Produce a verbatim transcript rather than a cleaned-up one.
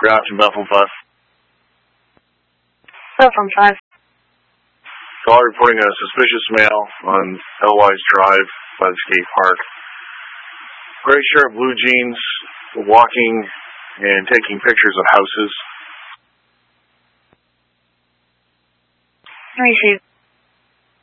Grafton Bethel five. Bethel five. Call reporting a suspicious male on Elwise Drive by the skate park. Gray shirt, blue jeans, walking and taking pictures of houses. Receive.